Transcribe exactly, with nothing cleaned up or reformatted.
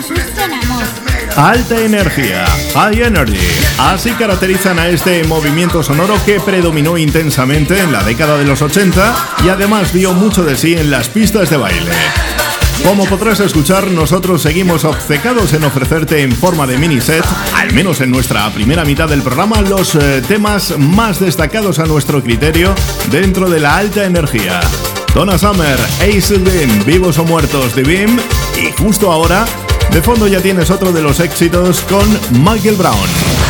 Alta energía, high energy. Así caracterizan a este movimiento sonoro que predominó intensamente en la década de los ochenta y además dio mucho de sí en las pistas de baile. Como podrás escuchar, nosotros seguimos obcecados en ofrecerte en forma de mini set, al menos en nuestra primera mitad del programa, los eh, temas más destacados a nuestro criterio dentro de la alta energía. Donna Summer, Ace Beam, Vivos o Muertos de Beam, y justo ahora, de fondo ya tienes otro de los éxitos con Michael Brown.